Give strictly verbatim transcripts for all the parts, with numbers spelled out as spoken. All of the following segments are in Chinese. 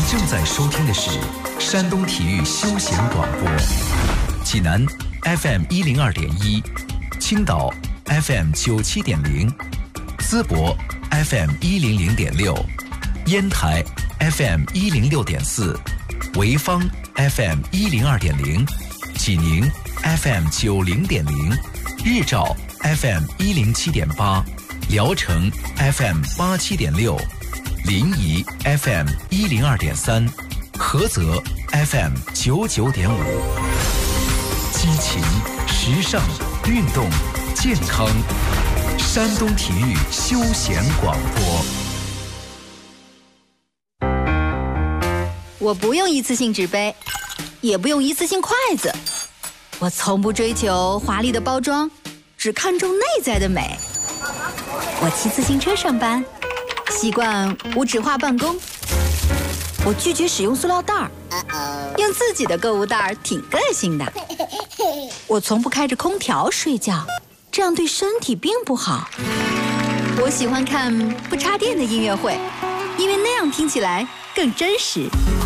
正在收听的是山东体育休闲广播，济南 F M 一零二点一，青岛 F M 九七点零，淄博 F M 一零零点六，烟台 F M 一零六点四，潍坊 F M 一零二点零，济宁 F M 九零点零，日照 F M 一零七点八，聊城 F M 八七点六，临沂 F M 一零二点三，菏泽 F M 九九点五。激情、时尚、运动、健康，山东体育休闲广播。 我不用一次性纸杯，也不用一次性筷子，我从不追求华丽的包装，只看重内在的美。我骑自行车上班，习惯无纸化办公。我拒绝使用塑料袋儿，用自己的购物袋儿挺个性的。我从不开着空调睡觉，这样对身体并不好。我喜欢看不插电的音乐会，因为那样听起来更真实。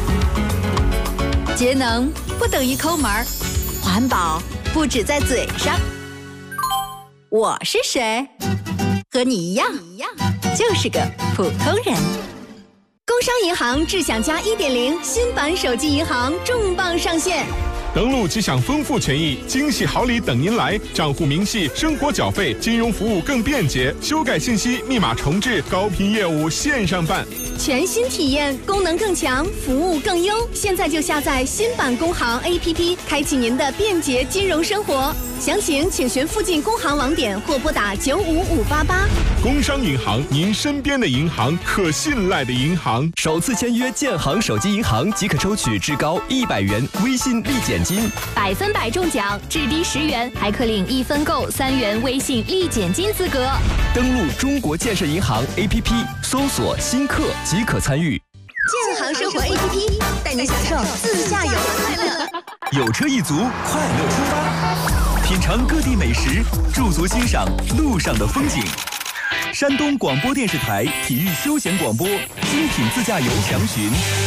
节能不等于抠门儿，环保不只在嘴上。我是谁？和你一样，就是个普通人。工商银行智享加 一点零 新版手机银行重磅上线， 登录即享丰富权益，惊喜好礼等您来，账户明细、生活缴费、金融服务更便捷，修改信息、密码重置、高频业务线上办， 全新体验，功能更强，服务更优。现在就下载新版工行 A P P， 开启您的便捷金融生活。详情请询附近工行网点或拨打九五五八八。 工商银行，您身边的银行，可信赖的银行。 首次签约建行手机银行即可抽取至高一百元微信立减金， 百分百中奖，至低十元，还可领一分购三元微信立减金资格。 登录中国建设银行 A P P， 搜索新客即可参与。 建行生活 A P P 带你享受自驾游的快乐。 有车一族，快乐出发，品尝各地美食，驻足欣赏路上的风景。山东广播电视台体育休闲广播，精品自驾游详询